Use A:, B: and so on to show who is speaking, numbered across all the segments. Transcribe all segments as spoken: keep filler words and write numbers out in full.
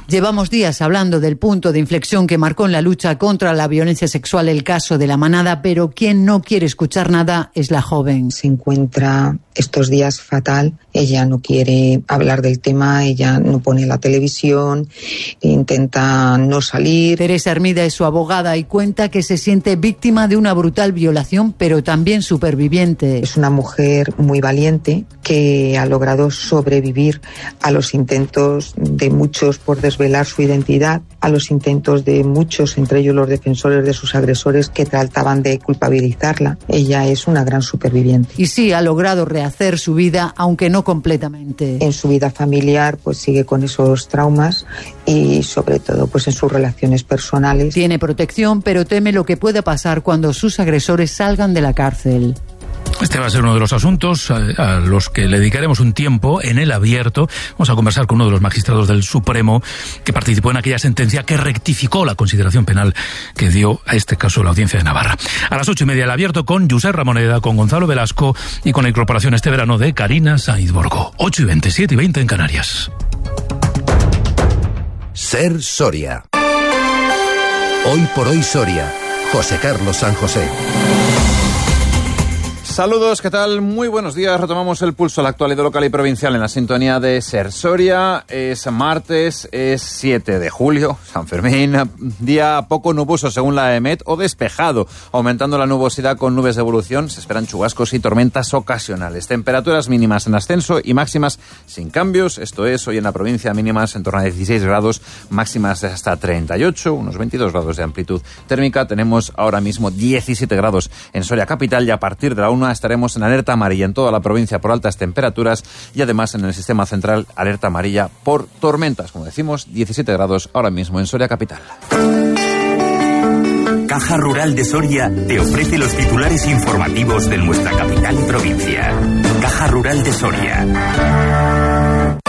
A: Llevamos días hablando del punto de inflexión que marcó en la lucha contra la violencia sexual el caso de La Manada, pero quien no quiere escuchar nada es la joven.
B: Se encuentra estos días fatal, ella no quiere hablar del tema, ella no pone la televisión, intenta no salir.
A: Teresa Hermida es su abogada y cuenta que se siente víctima de una brutal violación, pero también superviviente.
B: Es una mujer muy valiente que ha logrado sobrevivir a los intentos de muchos por desvelar su identidad, a los intentos de muchos, entre ellos los defensores de sus agresores, que trataban de culpabilizarla. Ella es una gran superviviente.
A: Y sí, ha logrado rehacer su vida, aunque no completamente.
B: En su vida familiar, pues sigue con esos traumas y sobre todo pues en sus relaciones personales.
A: Tiene protección, pero teme lo que pueda pasar cuando sus agresores salgan de la cárcel.
C: Este va a ser uno de los asuntos a, a los que le dedicaremos un tiempo en El Abierto. Vamos a conversar con uno de los magistrados del Supremo que participó en aquella sentencia que rectificó la consideración penal que dio a este caso la Audiencia de Navarra. A las ocho y media El Abierto con Josep Ramoneda, con Gonzalo Velasco y con la incorporación este verano de Karina Sainz Borgo. ocho y veinte, siete y veinte en Canarias.
D: Ser Soria. Hoy por hoy Soria. José Carlos San José.
E: Saludos, ¿qué tal? Muy buenos días. Retomamos el pulso a la actualidad local y provincial en la sintonía de Ser Soria. Es martes, es siete de julio, San Fermín. Día poco nuboso según la EMET o despejado, aumentando la nubosidad con nubes de evolución. Se esperan chubascos y tormentas ocasionales. Temperaturas mínimas en ascenso y máximas sin cambios. Esto es, hoy en la provincia mínimas en torno a dieciséis grados, máximas de hasta treinta y ocho, unos veintidós grados de amplitud térmica. Tenemos ahora mismo diecisiete grados en Soria capital y a partir de la una estaremos en alerta amarilla en toda la provincia por altas temperaturas y además en el sistema central alerta amarilla por tormentas. Como decimos, diecisiete grados ahora mismo en Soria capital.
F: Caja Rural de Soria te ofrece los titulares informativos de nuestra capital y provincia. Caja Rural de Soria.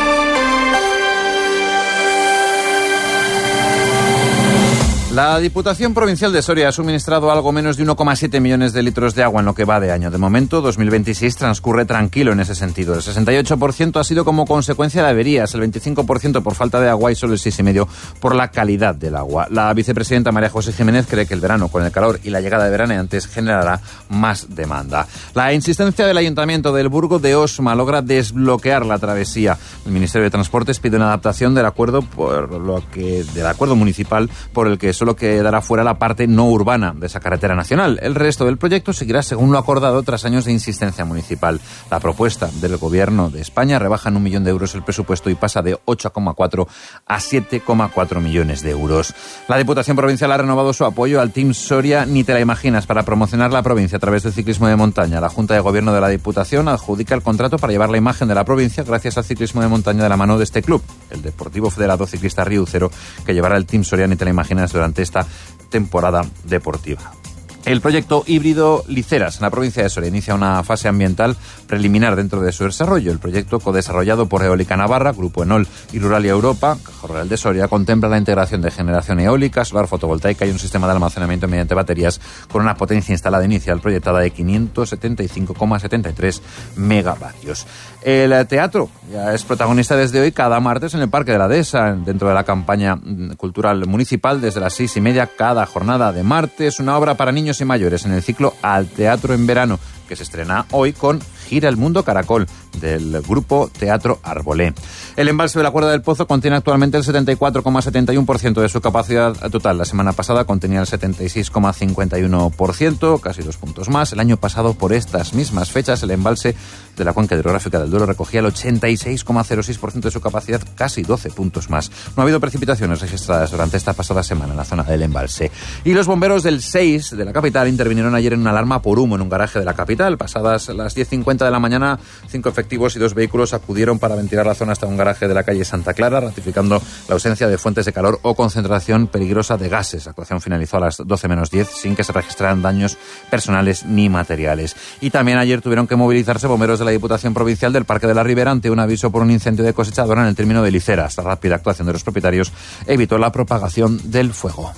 E: La Diputación Provincial de Soria ha suministrado algo menos de uno coma siete millones de litros de agua en lo que va de año. De momento, dos mil veintiséis transcurre tranquilo en ese sentido. El sesenta y ocho por ciento ha sido como consecuencia de averías, el veinticinco por ciento por falta de agua y solo el seis coma cinco por ciento por la calidad del agua. La vicepresidenta María José Jiménez cree que el verano, con el calor y la llegada de veraneantes, generará más demanda. La insistencia del Ayuntamiento del Burgo de Osma logra desbloquear la travesía. El Ministerio de Transportes pide una adaptación del acuerdo, por lo que, del acuerdo municipal por el que solo quedará fuera la parte no urbana de esa carretera nacional. El resto del proyecto seguirá según lo acordado tras años de insistencia municipal. La propuesta del Gobierno de España rebaja en un millón de euros el presupuesto y pasa de ocho coma cuatro a siete coma cuatro millones de euros. La Diputación Provincial ha renovado su apoyo al Team Soria Ni Te La Imaginas para promocionar la provincia a través del ciclismo de montaña. La Junta de Gobierno de la Diputación adjudica el contrato para llevar la imagen de la provincia gracias al ciclismo de montaña de la mano de este club, el Deportivo Federado Ciclista Riucero, que llevará el Team Soria Ni Te La Imaginas durante esta temporada deportiva. El proyecto híbrido Liceras en la provincia de Soria inicia una fase ambiental preliminar dentro de su desarrollo. El proyecto, codesarrollado por Eólica Navarra, Grupo Enol y Ruralia Europa, Caja Rural de Soria, contempla la integración de generación eólica, solar fotovoltaica y un sistema de almacenamiento mediante baterías con una potencia instalada inicial proyectada de quinientos setenta y cinco coma setenta y tres megavatios. El teatro ya es protagonista desde hoy cada martes en el Parque de la Dehesa, dentro de la campaña cultural municipal, desde las seis y media cada jornada de martes, una obra para niños y mayores en el ciclo Al Teatro en Verano, que se estrena hoy con Gira el Mundo Caracol, del grupo Teatro Arbolé. El embalse de la Cuerda del Pozo contiene actualmente el setenta y cuatro coma setenta y uno por ciento de su capacidad total. La semana pasada contenía el setenta y seis coma cincuenta y uno por ciento, casi dos puntos más. El año pasado, por estas mismas fechas, el embalse de la Cuenca Hidrográfica del Duero recogía el ochenta y seis coma cero seis por ciento de su capacidad, casi doce puntos más. No ha habido precipitaciones registradas durante esta pasada semana en la zona del embalse. Y los bomberos del seis de la capital intervinieron ayer en una alarma por humo en un garaje de la capital. Pasadas las diez cincuenta de la mañana, cinco efectivos y dos vehículos acudieron para ventilar la zona hasta un garaje de la calle Santa Clara, ratificando la ausencia de fuentes de calor o concentración peligrosa de gases. La actuación finalizó a las doce menos diez sin que se registraran daños personales ni materiales. Y también ayer tuvieron que movilizarse bomberos de la Diputación Provincial del Parque de la Ribera ante un aviso por un incendio de cosechadora en el término de Liceras. La rápida actuación de los propietarios evitó la propagación del fuego.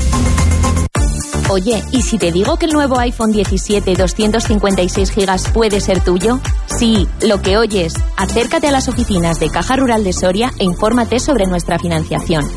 G: Oye, ¿y si te digo que el nuevo iPhone diecisiete doscientos cincuenta y seis gigas puede ser tuyo? Sí, lo que oyes. Acércate a las oficinas de Caja Rural de Soria e infórmate sobre nuestra financiación.